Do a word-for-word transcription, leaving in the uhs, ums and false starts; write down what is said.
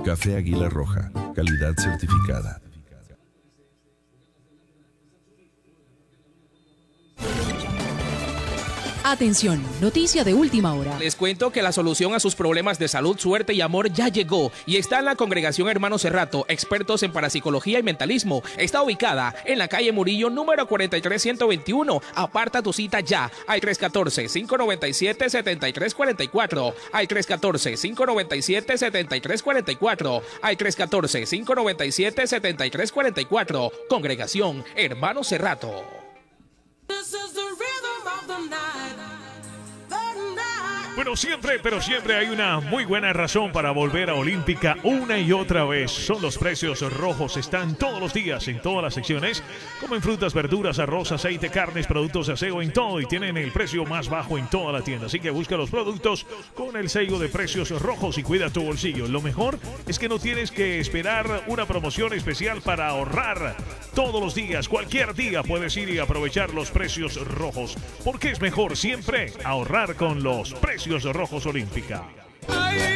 Café Águila Roja, calidad certificada. Atención, noticia de última hora. Les cuento que la solución a sus problemas de salud, suerte y amor ya llegó y está en la Congregación Hermanos Cerrato, expertos en parapsicología y mentalismo. Está ubicada en la calle Murillo, número cuarenta y tres ciento veintiuno. Aparta tu cita ya al tres uno cuatro, cinco nueve siete, siete tres cuatro cuatro, al tres uno cuatro, cinco nueve siete, siete tres cuatro cuatro, al tres uno cuatro, cinco nueve siete, siete tres cuatro cuatro. Congregación Hermanos Cerrato. Bueno, siempre, pero siempre hay una muy buena razón para volver a Olímpica una y otra vez. Son los precios rojos. Están todos los días en todas las secciones, como en frutas, verduras, arroz, aceite, carnes, productos de aseo, en todo. Y tienen el precio más bajo en toda la tienda. Así que busca los productos con el sello de precios rojos y cuida tu bolsillo. Lo mejor es que no tienes que esperar una promoción especial para ahorrar. Todos los días, cualquier día puedes ir y aprovechar los precios rojos. Porque es mejor siempre ahorrar con los precios rojos Olímpica.